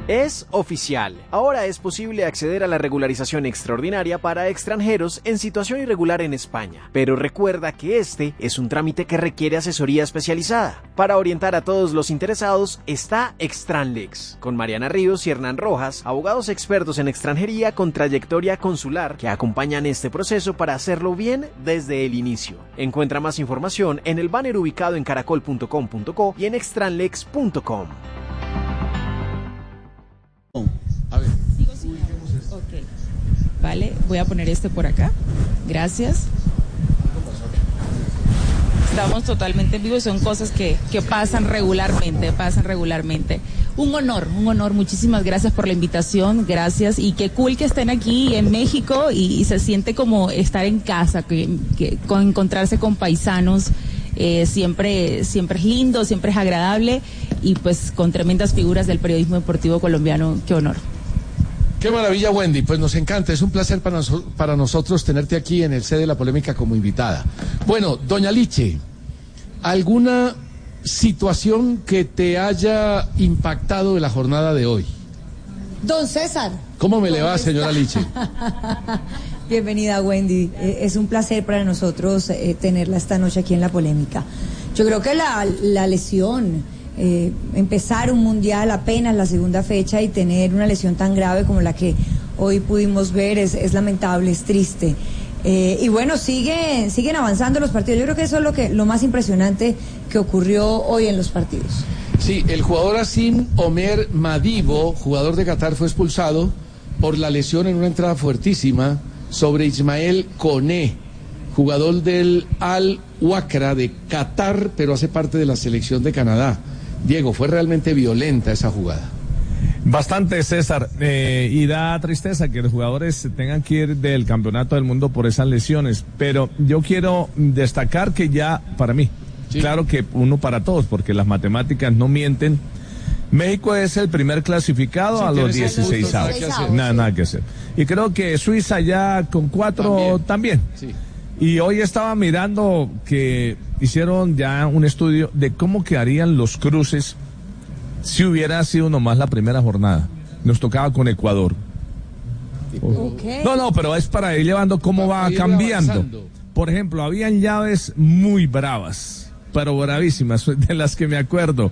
Es oficial. Ahora es posible acceder a la regularización extraordinaria para extranjeros en situación irregular en España. Pero recuerda que este es un trámite que requiere asesoría especializada. Para orientar a todos los interesados está Extranlex, con Mariana Ríos y Hernán Rojas, abogados expertos en extranjería con trayectoria consular que acompañan este proceso para hacerlo bien desde el inicio. Encuentra más información en el banner ubicado en caracol.com.co y en extranlex.com. A ver. Ok. Vale, voy a poner este por acá. Gracias. Estamos totalmente en vivo y son cosas que pasan regularmente. Un honor. Muchísimas gracias por la invitación. Gracias. Y qué cool que estén aquí en México y se siente como estar en casa, con encontrarse con paisanos. Siempre es lindo, siempre es agradable y pues con tremendas figuras del periodismo deportivo colombiano. Qué honor. Qué maravilla, Wendy. Pues nos encanta, es un placer para nosotros tenerte aquí en el C de la Polémica como invitada. Bueno, doña Liche, ¿alguna situación que te haya impactado de la jornada de hoy? Don César. ¿Cómo me le va, señora Liche? Bienvenida, Wendy. Es un placer para nosotros tenerla esta noche aquí en La Polémica. Yo creo que la lesión, empezar un mundial apenas la segunda fecha y tener una lesión tan grave como la que hoy pudimos ver es lamentable, es triste. Y bueno, siguen avanzando los partidos. Yo creo que eso es lo más impresionante que ocurrió hoy en los partidos. Sí, el jugador Asim Omer Madibo, jugador de Qatar, fue expulsado por la lesión en una entrada fuertísima sobre Ismael Koné, jugador del Al-Wakra de Qatar, pero hace parte de la selección de Canadá. Diego, fue realmente violenta esa jugada. Bastante, César, y da tristeza que los jugadores tengan que ir del campeonato del mundo por esas lesiones, pero yo quiero destacar que ya, para mí, sí, claro que uno para todos, porque las matemáticas no mienten, México es el primer clasificado, sí, a los 16avos. Nada que hacer. Y creo que Suiza ya con 4 también. Sí. Y hoy estaba mirando que hicieron ya un estudio de cómo quedarían los cruces si hubiera sido nomás la primera jornada. Nos tocaba con Ecuador. Okay. No, pero es para ir llevando cómo va cambiando. Avanzando. Por ejemplo, habían llaves muy bravas, pero bravísimas, de las que me acuerdo.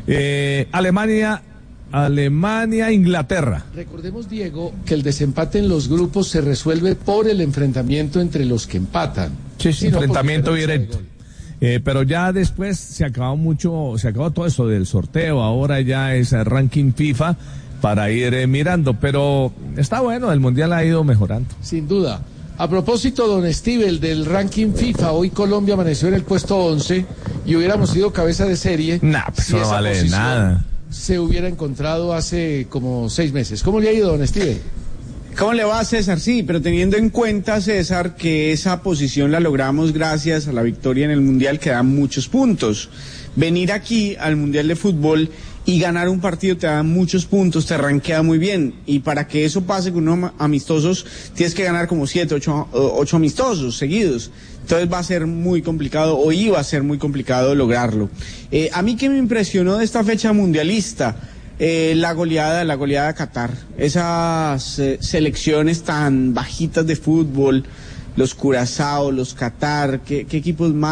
Alemania, Inglaterra. Recordemos, Diego, que el desempate en los grupos se resuelve por el enfrentamiento entre los que empatan. Sí, enfrentamiento directo. Pero ya después se acabó todo eso del sorteo, ahora ya es el ranking FIFA para ir mirando, pero está bueno, el Mundial ha ido mejorando. Sin duda. A propósito, don Steve, el del ranking FIFA, hoy Colombia amaneció en el puesto 11 y hubiéramos sido cabeza de serie. Pues si no vale nada. Se hubiera encontrado hace como 6 meses. ¿Cómo le ha ido, don Steve? ¿Cómo le va, César? Sí, pero teniendo en cuenta, César, que esa posición la logramos gracias a la victoria en el Mundial que da muchos puntos. Venir aquí al Mundial de Fútbol y ganar un partido te da muchos puntos, te rankea muy bien. Y para que eso pase con unos amistosos, tienes que ganar como 7, 8 amistosos seguidos. Entonces va a ser muy complicado, o iba a ser muy complicado lograrlo. A mí que me impresionó de esta fecha mundialista, la goleada a Qatar. Esas selecciones tan bajitas de fútbol, los Curazao, los Qatar, ¿qué equipos más?